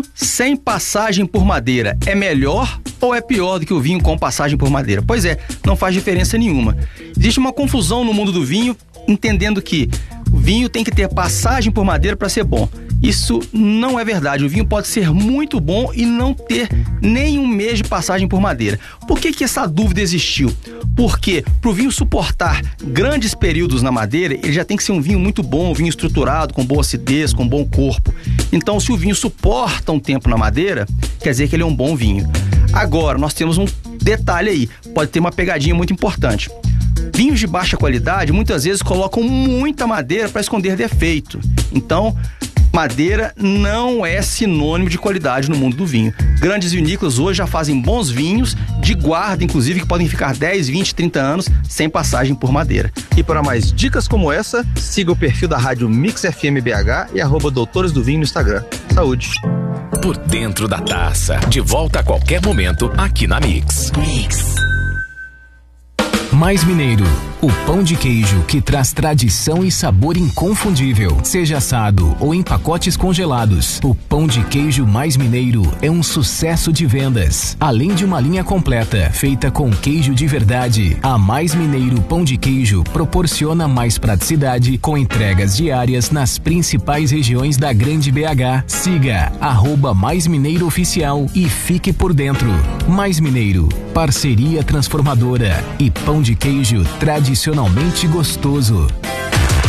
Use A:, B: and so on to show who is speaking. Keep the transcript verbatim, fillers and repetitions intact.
A: vinho sem passagem por madeira é melhor ou é pior do que o vinho com passagem por madeira? Pois é, não faz diferença nenhuma. Existe uma confusão no mundo do vinho, entendendo que o vinho tem que ter passagem por madeira para ser bom. Isso não é verdade. O vinho pode ser muito bom e não ter nem um mês de passagem por madeira. Por que que essa dúvida existiu? Porque para o vinho suportar grandes períodos na madeira, ele já tem que ser um vinho muito bom, um vinho estruturado, com boa acidez, com bom corpo. Então, se o vinho suporta um tempo na madeira, quer dizer que ele é um bom vinho. Agora, nós temos um detalhe aí, pode ter uma pegadinha muito importante. Vinhos de baixa qualidade muitas vezes colocam muita madeira para esconder defeito. Então, madeira não é sinônimo de qualidade no mundo do vinho. Grandes vinícolas hoje já fazem bons vinhos de guarda, inclusive, que podem ficar dez, vinte, trinta anos sem passagem por madeira.
B: E para mais dicas como essa, siga o perfil da Rádio Mix F M B H e arroba Doutores do Vinho no Instagram. Saúde!
C: Por dentro da taça, de volta a qualquer momento aqui na Mix. Mix.
D: Mais Mineiro, o pão de queijo que traz tradição e sabor inconfundível. Seja assado ou em pacotes congelados, o pão de queijo Mais Mineiro é um sucesso de vendas. Além de uma linha completa, feita com queijo de verdade, a Mais Mineiro Pão de Queijo proporciona mais praticidade com entregas diárias nas principais regiões da Grande B H. Siga arroba Mais Mineiro Oficial e fique por dentro. Mais Mineiro, parceria transformadora e pão de queijo tradicionalmente gostoso.